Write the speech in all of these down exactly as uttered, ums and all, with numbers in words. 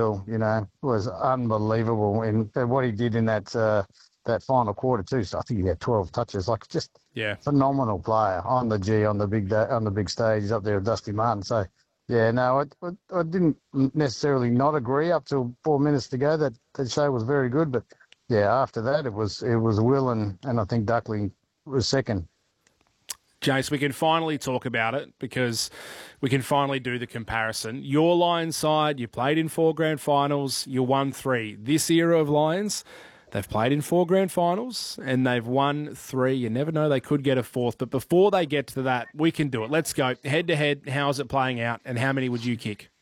Hill, you know, was unbelievable in what he did in that uh, that final quarter too. So I think he had twelve touches, like just yeah, phenomenal player on the G on the big da- on the big stage. He's up there with Dusty Martin. So yeah, no, I, I, I didn't necessarily not agree up till four minutes to go. That the show was very good, but yeah, after that it was it was Will and, and I think Duckling was second. Jace, we can finally talk about it because we can finally do the comparison. Your Lions side, you played in four grand finals, you won three. This era of Lions, they've played in four grand finals and they've won three. You never know, they could get a fourth. But before they get to that, we can do it. Let's go. Head-to-head, how's it playing out and how many would you kick?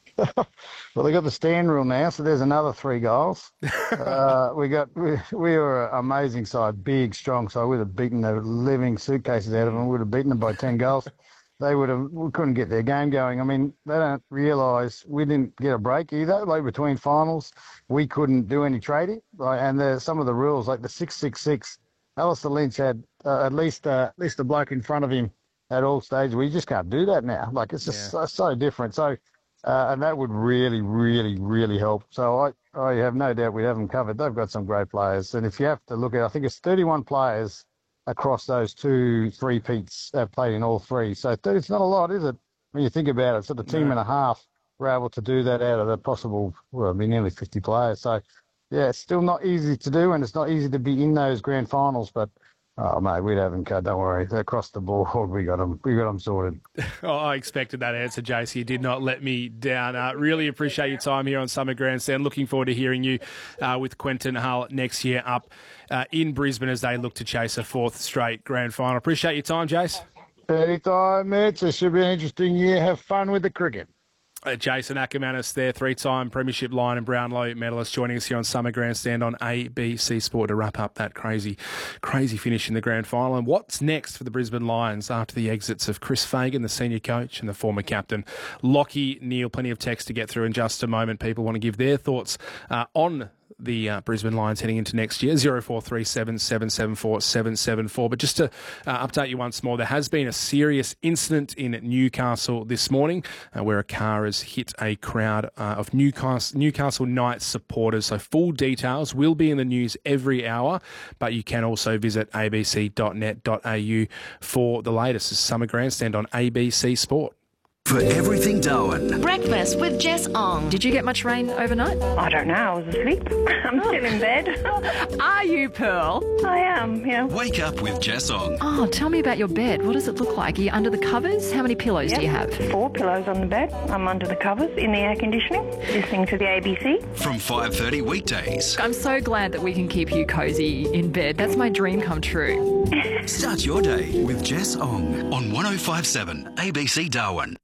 Well, they got the stand rule now, so there's another three goals. uh, we got we, we were an amazing side, big, strong side. We'd have beaten the living suitcases out of them. We'd have beaten them by ten goals. They would have. We couldn't get their game going. I mean, they don't realise we didn't get a break either. Like between finals, we couldn't do any trading. Like, and there's some of the rules, like the six six six. Alistair Lynch had uh, at least uh, at least a bloke in front of him at all stages. We just can't do that now. Like it's just yeah. so, so different. So. Uh, and that would really, really, really help. So I, I have no doubt we have them covered. They've got some great players. And if you have to look at it, I think it's thirty-one players across those two three-peats that played in all three. So it's not a lot, is it? When you think about it, so the team no. and a half were able to do that out of the possible, well, it'd be nearly fifty players. So, yeah, it's still not easy to do, and it's not easy to be in those grand finals, but oh, mate, we'd have them cut. Don't worry. Across the board, we got them. We got them sorted. Oh, I expected that answer, Jace. You did not let me down. Uh, really appreciate your time here on Summer Grandstand. Looking forward to hearing you uh, with Quentin Hull next year up uh, in Brisbane as they look to chase a fourth straight grand final. Appreciate your time, Jace. Anytime, Mitch. It should be an interesting year. Have fun with the cricket. Uh, Jason Ackermanis there, three-time Premiership Lion and Brownlow medalist, joining us here on Summer Grandstand on A B C Sport to wrap up that crazy, crazy finish in the grand final. And what's next for the Brisbane Lions after the exits of Chris Fagan, the senior coach, and the former captain, Lockie Neal? Plenty of text to get through in just a moment. People want to give their thoughts uh, on the uh, Brisbane Lions heading into next year, zero four three seven, seven seven four, seven seven four. But just to uh, update you once more, there has been a serious incident in Newcastle this morning uh, where a car has hit a crowd uh, of Newcastle, Newcastle Knights supporters. So full details will be in the news every hour, but you can also visit a b c dot net dot a u for the latest. This is Summer Grandstand on A B C Sport. For everything Darwin. Breakfast with Jess Ong. Did you get much rain overnight? I don't know. I was asleep. I'm oh. still in bed. Are you, Pearl? I am, yeah. Wake up with Jess Ong. Oh, tell me about your bed. What does it look like? Are you under the covers? How many pillows yep. do you have? Four pillows on the bed. I'm under the covers in the air conditioning, listening to the A B C. From five thirty weekdays. I'm so glad that we can keep you cosy in bed. That's my dream come true. Start your day with Jess Ong on one oh five point seven A B C Darwin.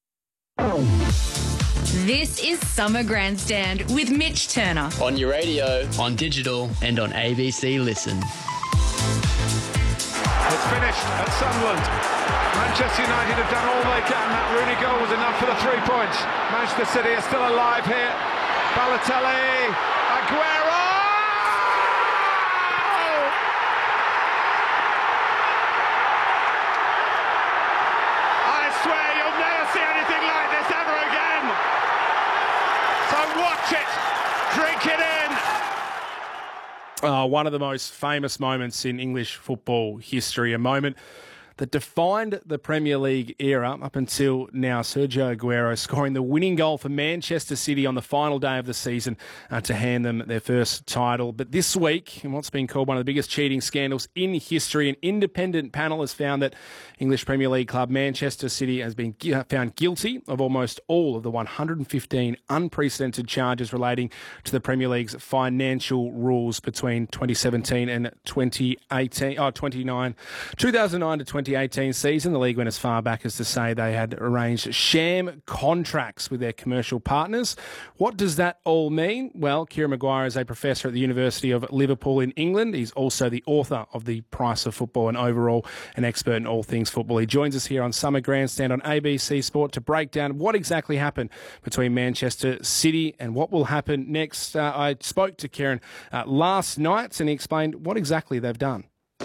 This is Summer Grandstand with Mitch Turner. On your radio, on digital, and on A B C Listen. It's finished at Sunderland. Manchester United have done all they can. That Rooney goal was enough for the three points. Manchester City are still alive here. Balotelli, Aguero! I swear you'll never see anything like this ever again. So watch it, drink it in. Uh, one of the most famous moments in English football history, a moment that defined the Premier League era up until now. Sergio Aguero scoring the winning goal for Manchester City on the final day of the season uh, to hand them their first title. But this week, in what's been called one of the biggest cheating scandals in history, an independent panel has found that English Premier League club Manchester City has been found guilty of almost all of the one hundred fifteen unprecedented charges relating to the Premier League's financial rules between twenty seventeen and twenty eighteen, oh, twenty-nine, two thousand nine to twenty eighteen season. The league went as far back as to say they had arranged sham contracts with their commercial partners. What does that all mean? Well, Kieran Maguire is a professor at the University of Liverpool in England. He's also the author of The Price of Football and overall an expert in all things football. He joins us here on Summer Grandstand on A B C Sport to break down what exactly happened between Manchester City and what will happen next. Uh, I spoke to Kieran uh, last night and he explained what exactly they've done.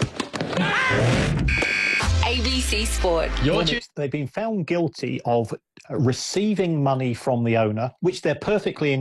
A B C Sport. They've been found guilty of receiving money from the owner, which they're perfectly